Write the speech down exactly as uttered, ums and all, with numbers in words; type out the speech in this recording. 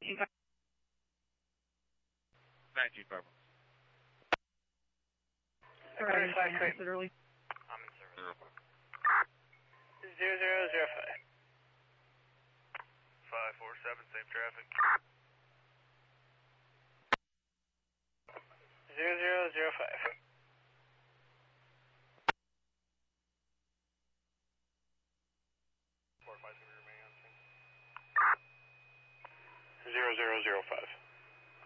nineteen five. Sorry, I missed it early. I'm in service. Zero zero zero five. Five four seven, same traffic. Zero zero zero five. Four five zero remain on scene. Zero zero zero five.